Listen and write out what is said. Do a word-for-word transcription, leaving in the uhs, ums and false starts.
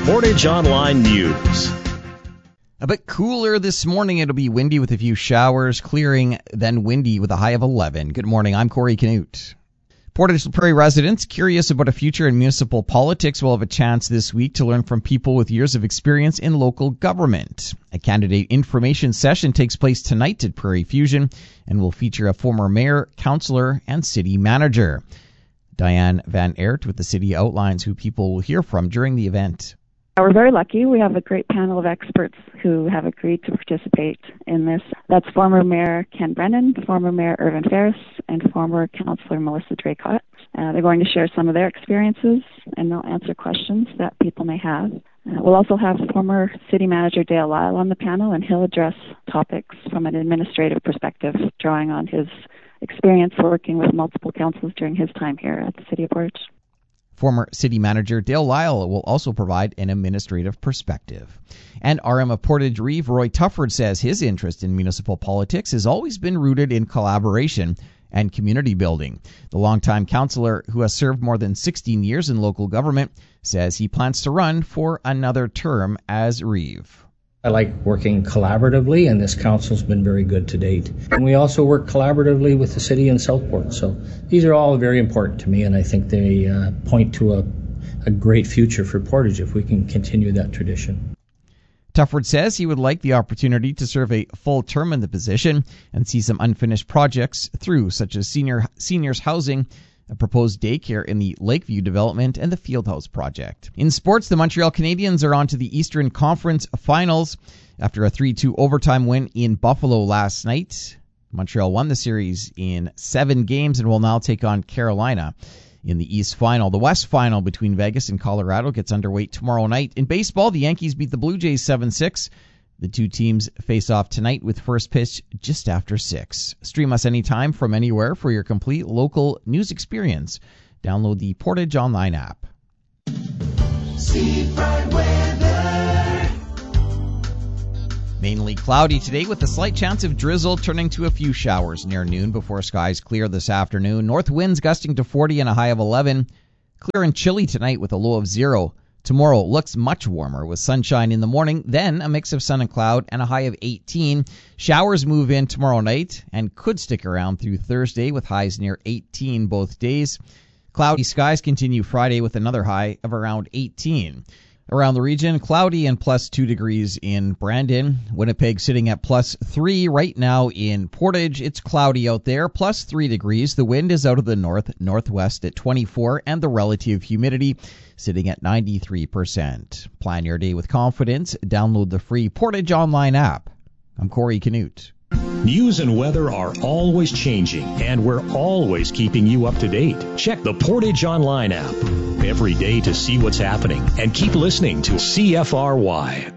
Portage Online News. A bit cooler this morning. It'll be windy with a few showers, clearing, then windy with a high of eleven. Good morning. I'm Corey Canute. Portage La Prairie residents curious about a future in municipal politics will have a chance this week to learn from people with years of experience in local government. A candidate information session takes place tonight at Prairie Fusion and will feature a former mayor, councillor, and city manager. Diane Van Aert with the city outlines who people will hear from during the event. We're very lucky. We have a great panel of experts who have agreed to participate in this. That's former Mayor Ken Brennan, former Mayor Irvin Ferris, and former Councillor Melissa Draycott. Uh, they're going to share some of their experiences, and they'll answer questions that people may have. Uh, we'll also have former City Manager Dale Lyle on the panel, and he'll address topics from an administrative perspective, drawing on his experience working with multiple councils during his time here at the City of Portage. Former City Manager Dale Lyle will also provide an administrative perspective. And R M of Portage Reeve, Roy Tufford, says his interest in municipal politics has always been rooted in collaboration and community building. The longtime councillor, who has served more than sixteen years in local government, says he plans to run for another term as Reeve. I like working collaboratively, and this council's been very good to date. And we also work collaboratively with the city in Southport. So these are all very important to me, and I think they uh, point to a, a great future for Portage if we can continue that tradition. Tufford says he would like the opportunity to serve a full term in the position and see some unfinished projects through, such as senior seniors housing, a proposed daycare in the Lakeview development, and the Fieldhouse project. In sports, the Montreal Canadiens are on to the Eastern Conference Finals. After a three two overtime win in Buffalo last night, Montreal won the series in seven games and will now take on Carolina in the East Final. The West Final between Vegas and Colorado gets underway tomorrow night. In baseball, the Yankees beat the Blue Jays seven six. The two teams face off tonight with first pitch just after six. Stream us anytime from anywhere for your complete local news experience. Download the Portage Online app. Seafront weather. Mainly cloudy today with a slight chance of drizzle turning to a few showers near noon before skies clear this afternoon. North winds gusting to forty and a high of eleven. Clear and chilly tonight with a low of zero. Tomorrow looks much warmer with sunshine in the morning, then a mix of sun and cloud and a high of eighteen. Showers move in tomorrow night and could stick around through Thursday with highs near eighteen both days. Cloudy skies continue Friday with another high of around eighteen. Around the region, cloudy and plus two degrees in Brandon. Winnipeg sitting at plus three right now in Portage. It's cloudy out there, plus three degrees. The wind is out of the north, northwest at twenty-four, and the relative humidity sitting at ninety-three percent. Plan your day with confidence. Download the free Portage Online app. I'm Corey Canute. News and weather are always changing, and we're always keeping you up to date. Check the Portage Online app every day to see what's happening, and keep listening to C F R Y.